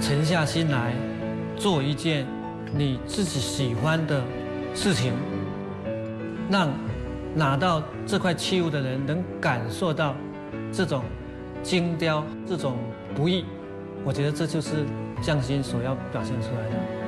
沉下心来，做一件你自己喜欢的事情，让拿到这块器物的人能感受到这种精雕、这种不易。我觉得这就是匠心所要表现出来的。